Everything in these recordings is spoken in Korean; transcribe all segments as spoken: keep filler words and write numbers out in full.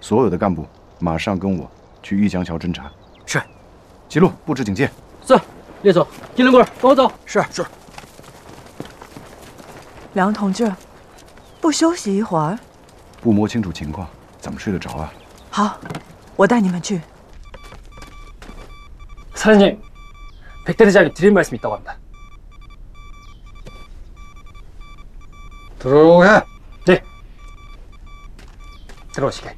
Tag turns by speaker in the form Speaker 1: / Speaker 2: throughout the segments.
Speaker 1: 所有的干部马上跟我去玉江桥侦查。
Speaker 2: 是。
Speaker 1: 记录，布置警戒。
Speaker 2: 是。列总，金灵棍，跟我走。
Speaker 3: 是是。
Speaker 4: 梁同志，不休息一会儿？
Speaker 1: 不摸清楚情况，怎么睡得着啊？
Speaker 4: 好，我带你们去。
Speaker 2: 사장님, 백대대장이 드릴 말씀이 있다고 합니다.
Speaker 3: 들어오게.
Speaker 2: 네. 들어오시게.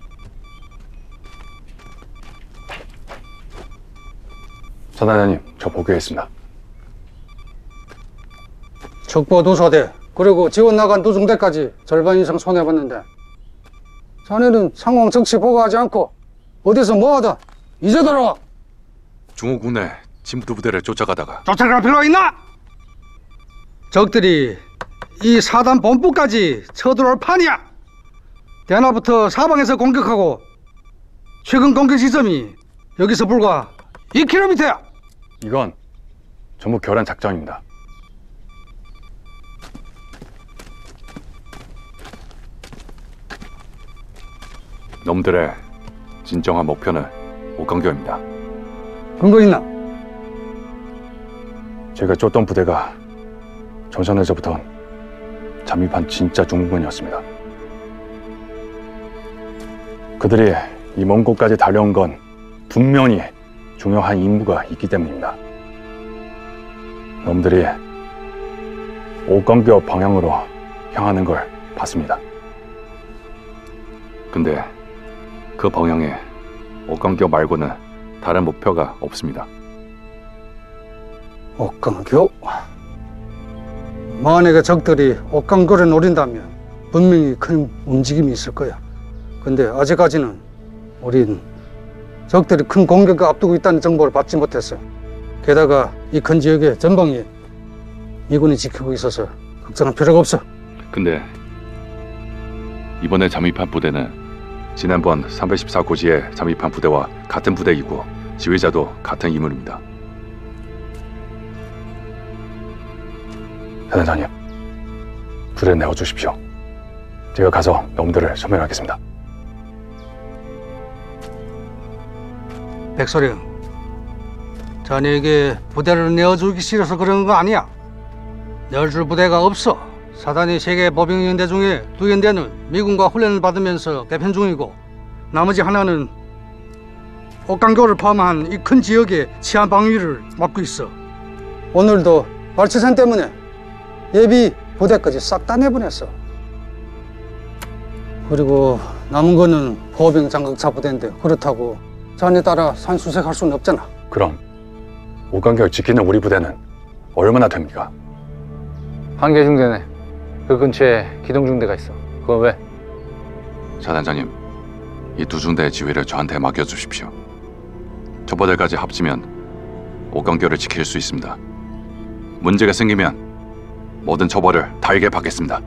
Speaker 5: 사단장님, 저 복귀했습니다.
Speaker 3: 척보 도사대 그리고 지원 나간 도중대까지 절반 이상 손해봤는데 자네는 상황 즉시 보고하지 않고 어디서 뭐하다 이제 돌아와.
Speaker 5: 중호 국내 진부 부대를 쫓아가다가
Speaker 3: 쫓아갈 필요가 있나? 적들이 이 사단 본부까지 쳐들어올 판이야. 대나부터 사방에서 공격하고 최근 공격 지점이 여기서 불과 이 킬로미터야.
Speaker 5: 이건 전부 결한 작전입니다. 놈들의 진정한 목표는 옥강교입니다.
Speaker 3: 근거 있나?
Speaker 5: 제가 쫓던 부대가 전선에서부터 잠입한 진짜 중국군이었습니다. 그들이 이 먼 곳까지 달려온 건 분명히 중요한 임무가 있기 때문입니다. 놈들이 옥강교 방향으로 향하는 걸 봤습니다. 근데 그 방향에 옥강교 말고는 다른 목표가 없습니다.
Speaker 3: 옥강교? 만약에 적들이 옥강교를 노린다면 분명히 큰 움직임이 있을 거야. 근데 아직까지는 우린 적들이 큰 공격을 앞두고 있다는 정보를 받지 못했어. 게다가 이 큰 지역의 전방에 미군이 지키고 있어서 걱정할 필요가 없어.
Speaker 5: 근데 이번에 잠입한 부대는 지난번 삼백십사 고지에 잠입한 부대와 같은 부대이고 지휘자도 같은 인물입니다. 사단장님, 부대 내어주십시오. 제가 가서 놈들을 소멸하겠습니다.
Speaker 3: 백소령, 자네에게 부대를 내어주기 싫어서 그러는 거 아니야. 내어줄 부대가 없어. 사단이 세계 보병연대 중에 두 연대는 미군과 훈련을 받으면서 개편 중이고 나머지 하나는 옥강교를 포함한 이 큰 지역의 치안 방위를 맡고 있어. 오늘도 발치선 때문에 예비 부대까지 싹 다 내보냈어. 그리고 남은 거는 보병 장갑차 부대인데 그렇다고 자네 따라 산수색할 수는 없잖아.
Speaker 5: 그럼 옥강교를 지키는 우리 부대는 얼마나 됩니까?
Speaker 6: 한개 중대네. 그 근처에 기동중대가 있어. 그건 왜?
Speaker 5: 사단장님, 이 두 중대의 지휘를 저한테 맡겨주십시오. 저 부대까지 합치면 옥강교를 지킬 수 있습니다. 문제가 생기면 모든 처벌을 달게 받겠습니다.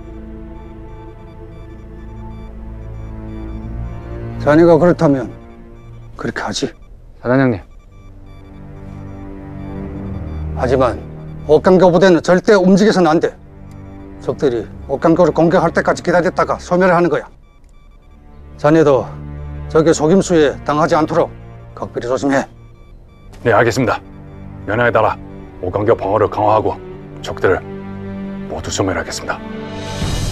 Speaker 3: 자네가 그렇다면 그렇게 하지.
Speaker 6: 사단장님.
Speaker 3: 하지만 옥강교 부대는 절대 움직여서는 안 돼. 적들이 옥강교를 공격할 때까지 기다렸다가 소멸을 하는 거야. 자네도 적의 속임수에 당하지 않도록 각별히 조심해.
Speaker 5: 네, 알겠습니다. 면하에 따라 옥강교 방어를 강화하고 적들을 모두 소멸하겠습니다.